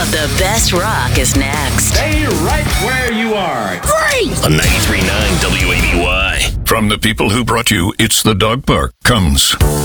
of the best rock is next. Stay right where you are. Great! On 93.9 WABY. From the people who brought you It's the Dog Park comes